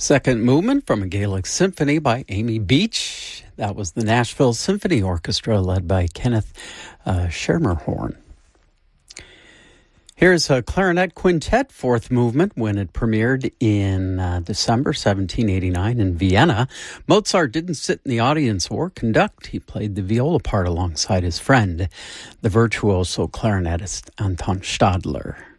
Second movement from a Gaelic symphony by Amy Beach. That was the Nashville Symphony Orchestra led by Kenneth Schermerhorn. Here's a clarinet quintet, fourth movement, when it premiered in December 1789 in Vienna. Mozart didn't sit in the audience or conduct. He played the viola part alongside his friend, the virtuoso clarinetist Anton Stadler.